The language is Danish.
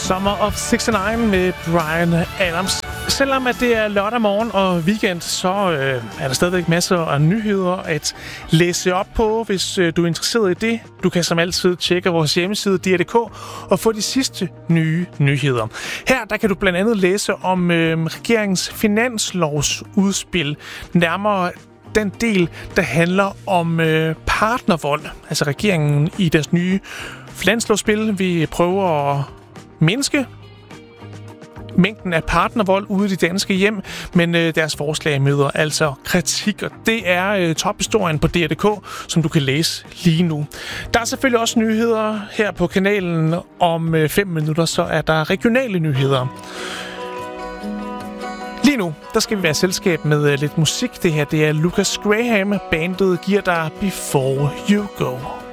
Summer of 69 med Bryan Adams. Selvom at det er lørdag morgen og weekend, så er der stadigvæk masser af nyheder at læse op på, hvis du er interesseret i det. Du kan som altid tjekke vores hjemmeside DR.dk og få de sidste nye nyheder. Her der kan du blandt andet læse om regeringens finanslovsudspil, nærmere den del, der handler om partnervold. Altså regeringen i deres nye finanslovsspil vil prøve at mindske mængden af partnervold ude i de danske hjem, men deres forslag møder altså kritik, og det er tophistorien på DR.dk, som du kan læse lige nu. Der er selvfølgelig også nyheder her på kanalen. Om 5 minutter, så er der regionale nyheder. Lige nu, der skal vi være selskab med lidt musik. Det her, det er Lucas Graham. Bandet giver dig Before You Go.